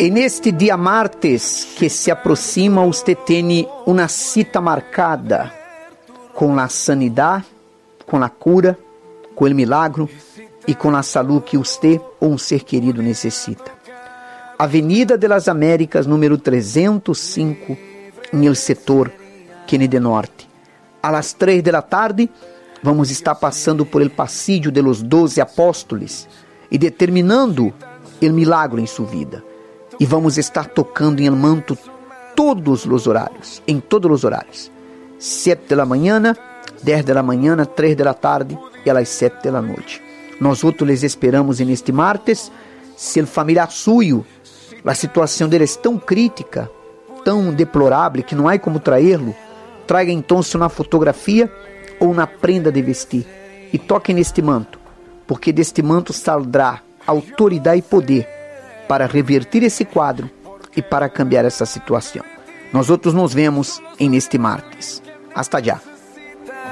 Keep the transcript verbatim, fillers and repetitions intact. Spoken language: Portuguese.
En este dia martes que se aproxima, usted tiene una cita marcada com a sanidade, com a cura, com o milagro e com a saúde que você ou um ser querido necessita. Avenida de las Américas, número trezentos e cinco, em el setor Kennedy Norte. A las três da tarde, vamos estar passando por el pasillo de los doze apóstolos e determinando o milagro em sua vida. E vamos estar tocando em el manto todos os horários, em todos os horários. sete da manhã, dez da manhã, três da tarde e às sete da noite. Nós outros les esperamos neste martes. Se o familiar suyo, a situação dele é tão crítica, tão deplorável, que não há como traê-lo, traga então uma fotografia ou uma prenda de vestir e toque neste manto, porque deste manto saldrá autoridade e poder para revertir esse quadro e para cambiar essa situação. Nós outros nos vemos em neste martes. Hasta já.